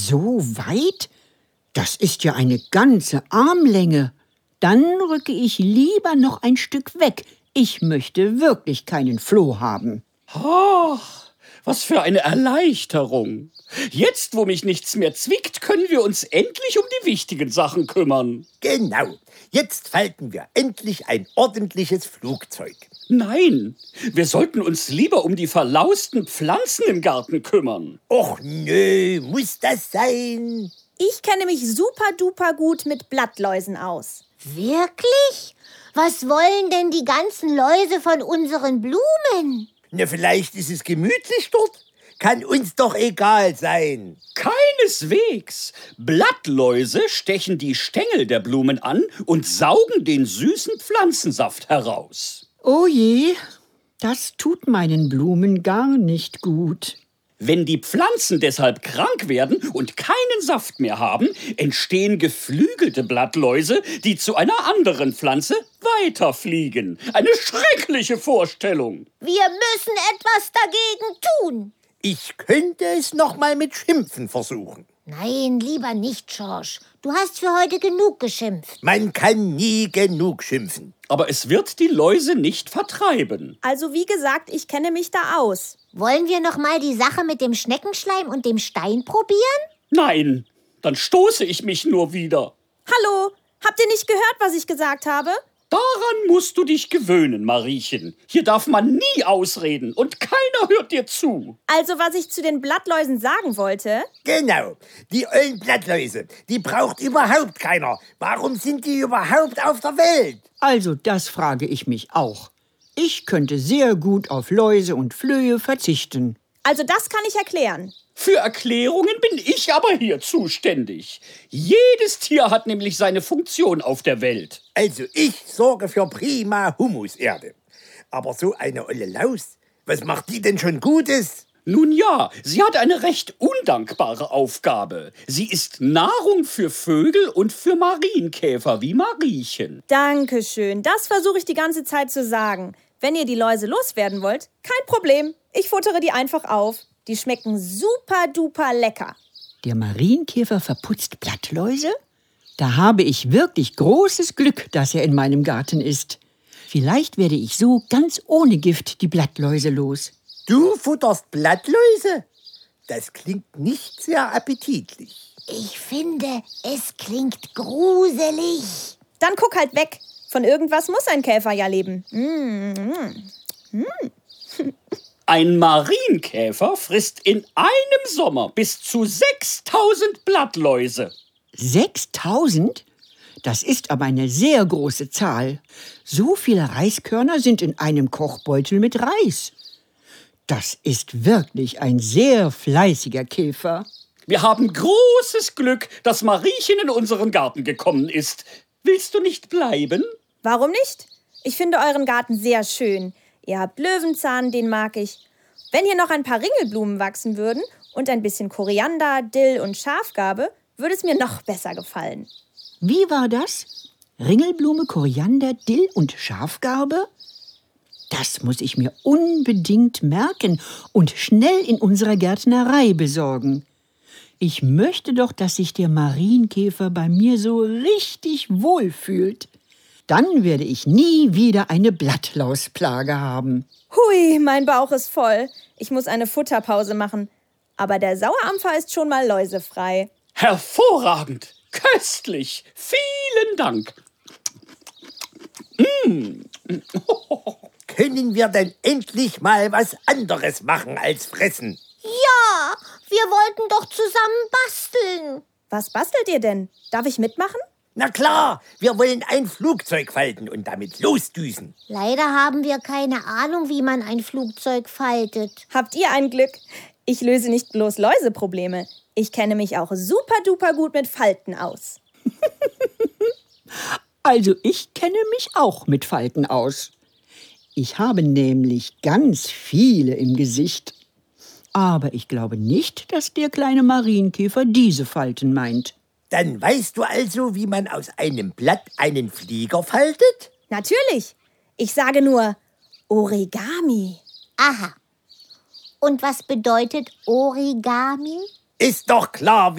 So weit? Das ist ja eine ganze Armlänge. Dann rücke ich lieber noch ein Stück weg. Ich möchte wirklich keinen Floh haben. Ach, was für eine Erleichterung. Jetzt, wo mich nichts mehr zwickt, können wir uns endlich um die wichtigen Sachen kümmern. Genau. Jetzt falten wir endlich ein ordentliches Flugzeug. Nein, wir sollten uns lieber um die verlausten Pflanzen im Garten kümmern. Och nö, muss das sein? Ich kenne mich super-duper gut mit Blattläusen aus. Wirklich? Was wollen denn die ganzen Läuse von unseren Blumen? Na, vielleicht ist es gemütlich dort. Kann uns doch egal sein. Keineswegs. Blattläuse stechen die Stängel der Blumen an und saugen den süßen Pflanzensaft heraus. Oh je, das tut meinen Blumen gar nicht gut. Wenn die Pflanzen deshalb krank werden und keinen Saft mehr haben, entstehen geflügelte Blattläuse, die zu einer anderen Pflanze weiterfliegen. Eine schreckliche Vorstellung. Wir müssen etwas dagegen tun. Ich könnte es noch mal mit Schimpfen versuchen. Nein, lieber nicht, George. Du hast für heute genug geschimpft. Man kann nie genug schimpfen. Aber es wird die Läuse nicht vertreiben. Also wie gesagt, ich kenne mich da aus. Wollen wir noch mal die Sache mit dem Schneckenschleim und dem Stein probieren? Nein, dann stoße ich mich nur wieder. Hallo, habt ihr nicht gehört, was ich gesagt habe? Daran musst du dich gewöhnen, Mariechen. Hier darf man nie ausreden und keiner hört dir zu. Also was ich zu den Blattläusen sagen wollte... Genau, die ollen Blattläuse, die braucht überhaupt keiner. Warum sind die überhaupt auf der Welt? Also das frage ich mich auch. Ich könnte sehr gut auf Läuse und Flöhe verzichten. Also das kann ich erklären. Für Erklärungen bin ich aber hier zuständig. Jedes Tier hat nämlich seine Funktion auf der Welt. Also ich sorge für prima Humuserde. Aber so eine olle Laus, was macht die denn schon Gutes? Nun ja, sie hat eine recht undankbare Aufgabe. Sie ist Nahrung für Vögel und für Marienkäfer wie Mariechen. Dankeschön, das versuche ich die ganze Zeit zu sagen. Wenn ihr die Läuse loswerden wollt, kein Problem. Ich futtere die einfach auf. Die schmecken super-duper lecker. Der Marienkäfer verputzt Blattläuse? Da habe ich wirklich großes Glück, dass er in meinem Garten ist. Vielleicht werde ich so ganz ohne Gift die Blattläuse los. Du futterst Blattläuse? Das klingt nicht sehr appetitlich. Ich finde, es klingt gruselig. Dann guck halt weg. Von irgendwas muss ein Käfer ja leben. Ein Marienkäfer frisst in einem Sommer bis zu 6000 Blattläuse. 6000? Das ist aber eine sehr große Zahl. So viele Reiskörner sind in einem Kochbeutel mit Reis. Das ist wirklich ein sehr fleißiger Käfer. Wir haben großes Glück, dass Mariechen in unseren Garten gekommen ist. Willst du nicht bleiben? Warum nicht? Ich finde euren Garten sehr schön. Ihr habt Löwenzahn, den mag ich. Wenn hier noch ein paar Ringelblumen wachsen würden und ein bisschen Koriander, Dill und Schafgarbe, würde es mir noch besser gefallen. Wie war das? Ringelblume, Koriander, Dill und Schafgarbe? Das muss ich mir unbedingt merken und schnell in unserer Gärtnerei besorgen. Ich möchte doch, dass sich der Marienkäfer bei mir so richtig wohlfühlt. Dann werde ich nie wieder eine Blattlausplage haben. Hui, mein Bauch ist voll. Ich muss eine Futterpause machen. Aber der Sauerampfer ist schon mal läusefrei. Hervorragend! Köstlich! Vielen Dank! Können wir denn endlich mal was anderes machen als fressen? Ja, wir wollten doch zusammen basteln. Was bastelt ihr denn? Darf ich mitmachen? Na klar, wir wollen ein Flugzeug falten und damit losdüsen. Leider haben wir keine Ahnung, wie man ein Flugzeug faltet. Habt ihr ein Glück? Ich löse nicht bloß Läuseprobleme. Ich kenne mich auch super-duper gut mit Falten aus. Also ich kenne mich auch mit Falten aus. Ich habe nämlich ganz viele im Gesicht. Aber ich glaube nicht, dass der kleine Marienkäfer diese Falten meint. Dann weißt du also, wie man aus einem Blatt einen Flieger faltet? Natürlich. Ich sage nur Origami. Aha. Und was bedeutet Origami? Ist doch klar,